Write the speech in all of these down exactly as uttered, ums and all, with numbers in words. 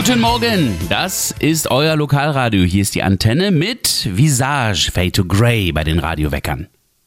Guten Morgen, das ist euer Lokalradio. Hier ist die Antenne mit Visage Fade to Grey bei den Radioweckern.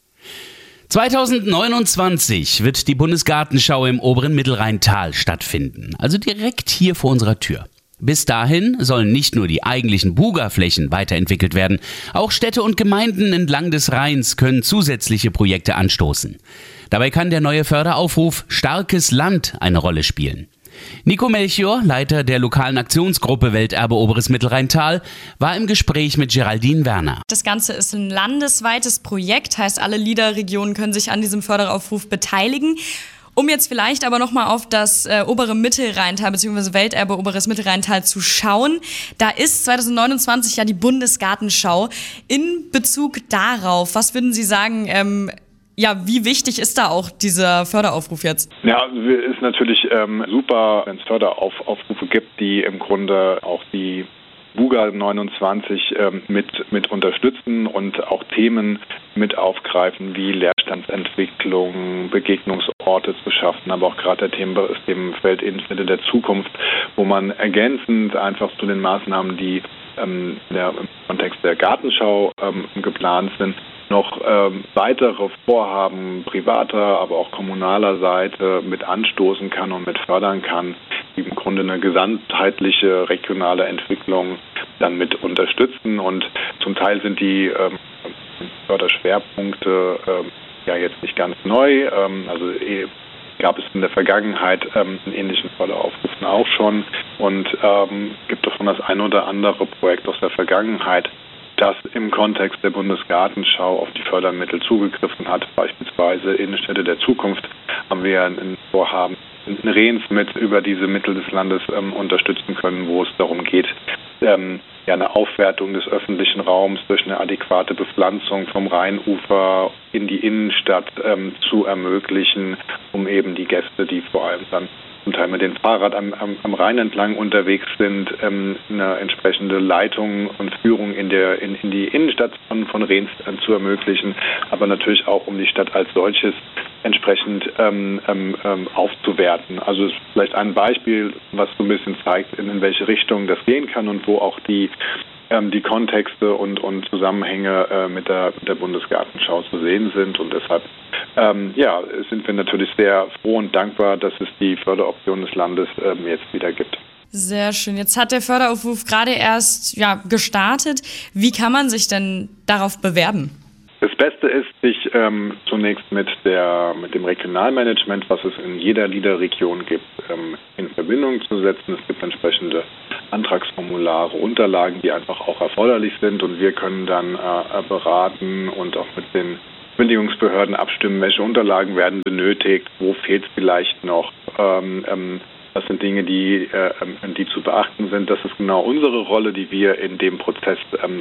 zwanzig neunundzwanzig wird die Bundesgartenschau im oberen Mittelrheintal stattfinden, also direkt hier vor unserer Tür. Bis dahin sollen nicht nur die eigentlichen Buga-Flächen weiterentwickelt werden, auch Städte und Gemeinden entlang des Rheins können zusätzliche Projekte anstoßen. Dabei kann der neue Förderaufruf Starkes Land eine Rolle spielen. Nico Melchior, Leiter der lokalen Aktionsgruppe Welterbe Oberes Mittelrheintal, war im Gespräch mit Geraldine Werner. Das Ganze ist ein landesweites Projekt, heißt alle Liederregionen können sich an diesem Förderaufruf beteiligen. Um jetzt vielleicht aber nochmal auf das äh, obere Mittelrheintal bzw. Welterbe Oberes Mittelrheintal zu schauen. Da ist zwanzig neunundzwanzig ja die Bundesgartenschau. In Bezug darauf, was würden Sie sagen, ähm, ja, wie wichtig ist da auch dieser Förderaufruf jetzt? Ja, ist natürlich ähm, super, wenn es Förderaufrufe gibt, die im Grunde auch die Buga neunundzwanzig ähm, mit, mit unterstützen und auch Themen mit aufgreifen, wie Leerstandsentwicklung, Begegnungsorte zu schaffen, aber auch gerade der Thema ist Themenfeld Innenstädte der Zukunft, wo man ergänzend einfach zu den Maßnahmen, die ähm, der, im Kontext der Gartenschau ähm, geplant sind, noch ähm, weitere Vorhaben privater, aber auch kommunaler Seite mit anstoßen kann und mit fördern kann, die im Grunde eine gesamtheitliche regionale Entwicklung dann mit unterstützen. Und zum Teil sind die ähm, Förderschwerpunkte ähm, ja jetzt nicht ganz neu. Ähm, also eh, gab es in der Vergangenheit ähm, in ähnlichen Förderaufrufen auch schon und ähm, gibt auch schon das ein oder andere Projekt aus der Vergangenheit, das im Kontext der Bundesgartenschau auf die Fördermittel zugegriffen hat. Beispielsweise Innenstädte der Zukunft haben wir ein Vorhaben in Rehns mit über diese Mittel des Landes ähm, unterstützen können, wo es darum geht, ähm, ja, eine Aufwertung des öffentlichen Raums durch eine adäquate Bepflanzung vom Rheinufer in die Innenstadt ähm, zu ermöglichen, um eben die Gäste, die vor allem dann zum Teil mit dem Fahrrad am, am, am Rhein entlang unterwegs sind, ähm, eine entsprechende Leitung und Führung in der in, in die Innenstadt von, von Rehns äh, zu ermöglichen, aber natürlich auch um die Stadt als solches entsprechend ähm, ähm, aufzuwerten. Also ist vielleicht ein Beispiel, was so ein bisschen zeigt, in, in welche Richtung das gehen kann und wo auch die ähm, die Kontexte und, und Zusammenhänge äh, mit der, mit der Bundesgartenschau zu sehen sind und deshalb Ähm, ja, sind wir natürlich sehr froh und dankbar, dass es die Förderoption des Landes ähm, jetzt wieder gibt. Sehr schön. Jetzt hat der Förderaufruf gerade erst ja, gestartet. Wie kann man sich denn darauf bewerben? Das Beste ist, sich ähm, zunächst mit der mit dem Regionalmanagement, was es in jeder Liederregion gibt, ähm, in Verbindung zu setzen. Es gibt entsprechende Antragsformulare, Unterlagen, die einfach auch erforderlich sind und wir können dann äh, beraten und auch mit den Bündigungsbehörden abstimmen, welche Unterlagen werden benötigt, wo fehlt es vielleicht noch. Ähm, ähm, das sind Dinge, die, äh, die zu beachten sind. Das ist genau unsere Rolle, die wir in dem Prozess ähm,